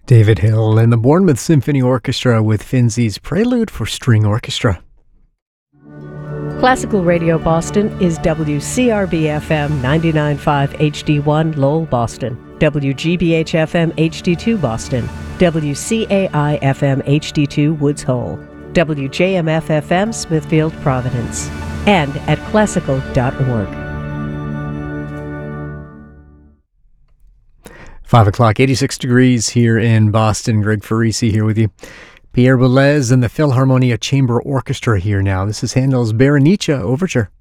David Hill and the Bournemouth Symphony Orchestra with Finzi's Prelude for String Orchestra. Classical Radio Boston is WCRB-FM 99.5 HD1 Lowell, Boston, WGBH-FM HD2 Boston, WCAI-FM HD2 Woods Hole, WJMF-FM Smithfield, Providence, and at classical.org. 5 o'clock, 86 degrees here in Boston. Greg Farisi here with you. Pierre Boulez and the Philharmonia Chamber Orchestra here now. This is Handel's Berenice Overture.